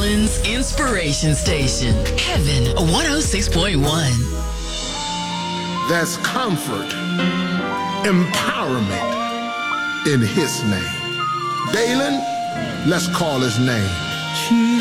Orleans Inspiration Station. Heaven 106.1. There's comfort, empowerment in his name. Dalen, let's call his name.